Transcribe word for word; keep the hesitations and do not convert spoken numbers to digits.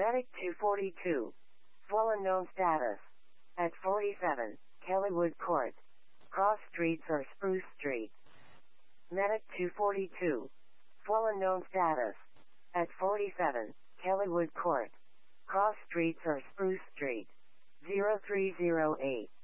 Medic two forty-two. Swollen known status. At forty-seven, Kellywood Court. Cross Streets or Spruce Street. Medic two forty-two. Swollen known status. At forty-seven, Kellywood Court. Cross Streets or Spruce Street. zero three zero eight.